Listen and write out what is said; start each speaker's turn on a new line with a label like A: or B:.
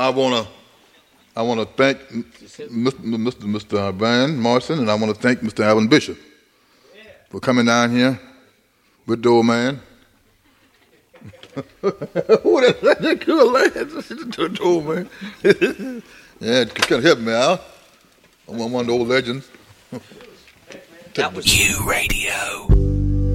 A: I wanna thank Mr. Van Morrison, and I want to thank Mr. Alvin Bishop for coming down here with the old man. Oh, that's good, lad. The old man. Yeah, it kind of help me out. I'm one of the old legends.
B: That was U Radio.